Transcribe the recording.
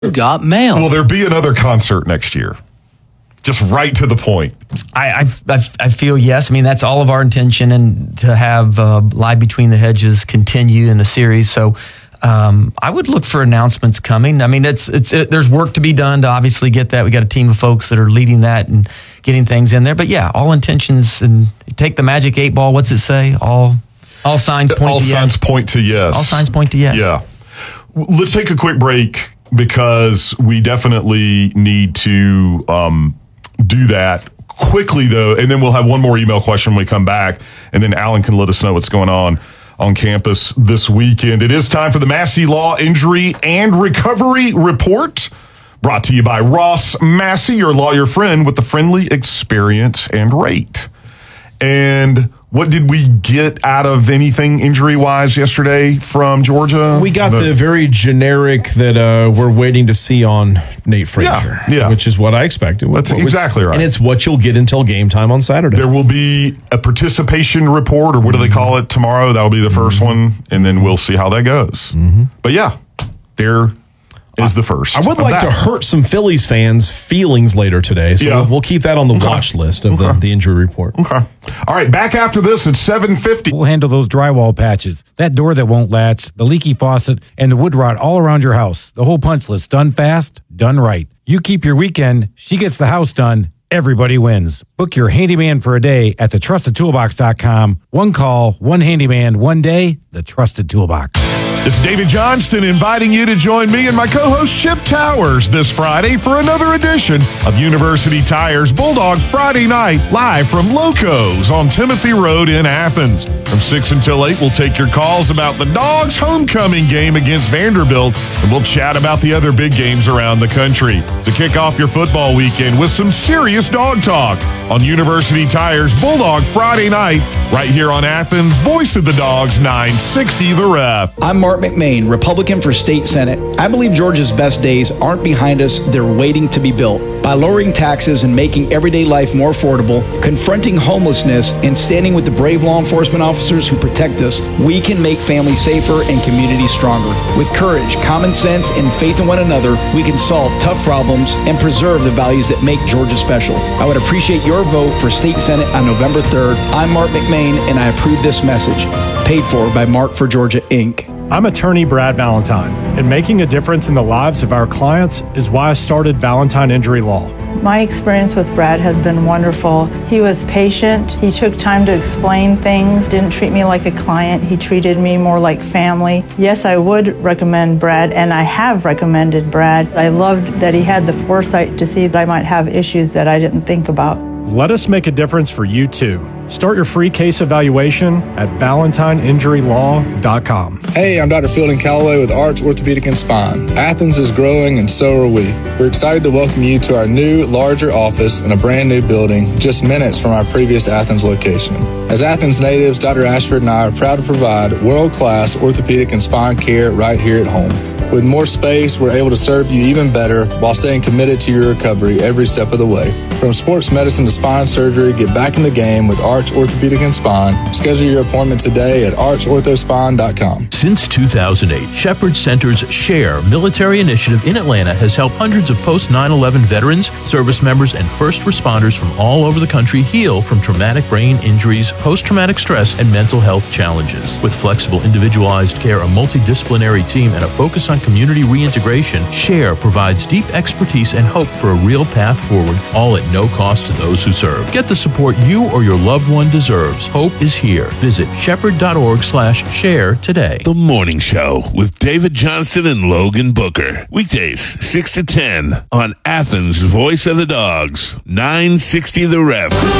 got mail. Will there be another concert next year? Just right to the point. I feel yes. I mean, that's all of our intention, and to have Live Between the Hedges continue in the series. So I would look for announcements coming. I mean, there's work to be done to obviously get that. We got a team of folks that are leading that and getting things in there. But yeah, all intentions, and take the magic 8 ball. What's it say? All signs point to yes. All signs point to yes. All signs point to yes. Yeah. Let's take a quick break, because we definitely need to do that quickly, though. And then we'll have one more email question when we come back. And then Alan can let us know what's going on campus this weekend. It is time for the Massey Law Injury and Recovery Report, brought to you by Ross Massey, your lawyer friend with the friendly experience and rate. And what did we get out of anything injury-wise yesterday from Georgia? We got the very generic that we're waiting to see on Nate Frazier, which is what I expected. That's exactly right. And it's what you'll get until game time on Saturday. There will be a participation report, or what do they call it, tomorrow. That'll be the first one, and then we'll see how that goes. But yeah, there is the first. I would like to hurt some Phillies fans' feelings later today, so we'll keep that on the watch list of the injury report. Okay. All right, back after this at 7:50. We'll handle those drywall patches, that door that won't latch, the leaky faucet, and the wood rot all around your house. The whole punch list, done fast, done right. You keep your weekend, she gets the house done. Everybody wins. Book your handyman for a day at thetrustedtoolbox.com. One call, one handyman, one day, The Trusted Toolbox. It's David Johnston inviting you to join me and my co-host Chip Towers this Friday for another edition of University Tires Bulldog Friday Night, live from Locos on Timothy Road in Athens. From 6 until 8, we'll take your calls about the Dogs' homecoming game against Vanderbilt, and we'll chat about the other big games around the country. To kick off your football weekend with some serious dog talk on University Tires Bulldog Friday Night, right here on Athens' Voice of the Dogs, 960 The Ref. I'm Mark McMain, Republican for State Senate. I believe Georgia's best days aren't behind us, they're waiting to be built. By lowering taxes and making everyday life more affordable, confronting homelessness, and standing with the brave law enforcement officers who protect us, we can make families safer and communities stronger. With courage, common sense, and faith in one another, we can solve tough problems and preserve the values that make Georgia special. I would appreciate your vote for State Senate on November 3rd. I'm Mark McMain, and I approve this message. Paid for by Mark for Georgia, Inc. I'm attorney Brad Valentine, and making a difference in the lives of our clients is why I started Valentine Injury Law. My experience with Brad has been wonderful. He was patient. He took time to explain things, didn't treat me like a client. He treated me more like family. Yes, I would recommend Brad, and I have recommended Brad. I loved that he had the foresight to see that I might have issues that I didn't think about. Let us make a difference for you too. Start your free case evaluation at ValentineInjuryLaw.com. Hey, I'm Dr. Fielding Calloway with Arch Orthopedic and Spine. Athens is growing, and so are we. We're excited to welcome you to our new, larger office in a brand new building just minutes from our previous Athens location. As Athens natives, Dr. Ashford and I are proud to provide world-class orthopedic and spine care right here at home. With more space, we're able to serve you even better while staying committed to your recovery every step of the way. From sports medicine to spine surgery, get back in the game with Arch Orthopedic and Spine. Schedule your appointment today at archorthospine.com. Since 2008, Shepherd Center's SHARE military initiative in Atlanta has helped hundreds of post-9/11 veterans, service members, and first responders from all over the country heal from traumatic brain injuries, post-traumatic stress, and mental health challenges. With flexible, individualized care, a multidisciplinary team, and a focus on community reintegration, SHARE provides deep expertise and hope for a real path forward, all at no cost to those who serve. Get the support you or your loved one deserves. Hope is here. Visit shepherd.org/share today. The Morning Show with David Johnston and Logan Booker. Weekdays, 6 to 10 on Athens' Voice of the Dogs, 960 The Ref.